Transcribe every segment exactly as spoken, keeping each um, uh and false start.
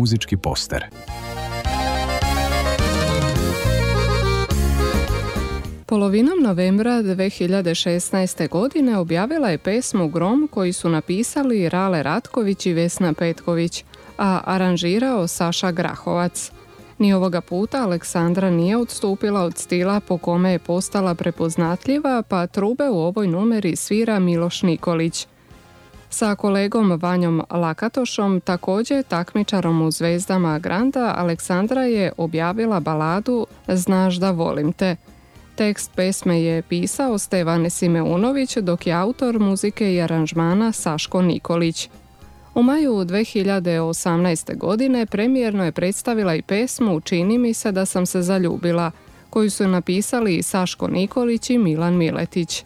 muzički poster. Polovinom novembra dve hiljade šesnaeste. godine objavila je pesmu Grom koju su napisali Rale Ratković i Vesna Petković, a aranžirao Saša Grahovac. Ni ovoga puta Aleksandra nije odstupila od stila po kome je postala prepoznatljiva, pa trube u ovoj numeri svira Miloš Nikolić. Sa kolegom Vanjom Lakatošom, također takmičarom u Zvezdama Granda, Aleksandra je objavila baladu Znaš da volim te. Tekst pesme je pisao Stevane Simeunović, dok je autor muzike i aranžmana Saško Nikolić. U maju dve hiljade osamnaeste. godine premijerno je predstavila i pesmu Čini mi se da sam se zaljubila, koju su napisali Saško Nikolić i Milan Miletić.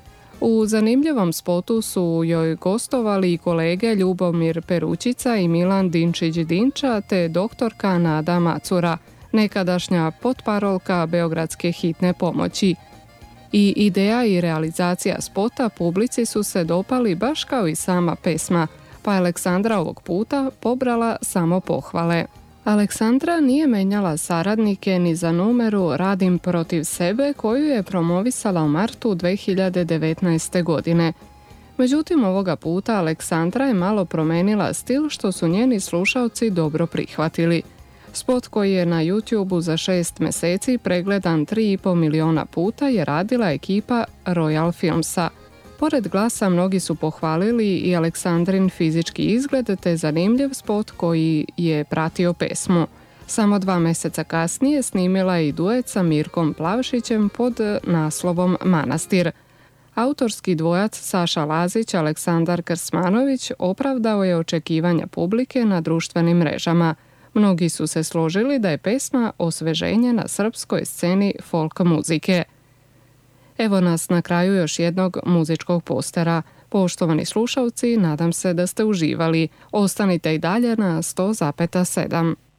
U zanimljivom spotu su joj gostovali i kolege Ljubomir Peručica i Milan Dinčić-Dinča te doktorka Nada Macura, nekadašnja potparolka Beogradske hitne pomoći. I ideja i realizacija spota publici su se dopali baš kao i sama pesma, pa je Aleksandra ovog puta pobrala samo pohvale. Aleksandra nije menjala saradnike ni za numeru Radim protiv sebe koju je promovisala u martu dve hiljade devetnaeste. godine. Međutim, ovoga puta Aleksandra je malo promenila stil što su njeni slušalci dobro prihvatili. Spot koji je na YouTubeu za šest mjeseci pregledan tri i pol miliona puta je radila ekipa Royal Filmsa. Pored glasa mnogi su pohvalili i Aleksandrin fizički izgled te zanimljiv spot koji je pratio pesmu. Samo dva mjeseca kasnije snimila je i duet sa Mirkom Plavšićem pod naslovom Manastir. Autorski dvojac Saša Lazić, Aleksandar Krsmanović opravdao je očekivanja publike na društvenim mrežama. Mnogi su se složili da je pesma osveženje na srpskoj sceni folk muzike. Evo nas na kraju još jednog muzičkog postera. Poštovani slušalci, nadam se da ste uživali. Ostanite i dalje na sto zarez sedam.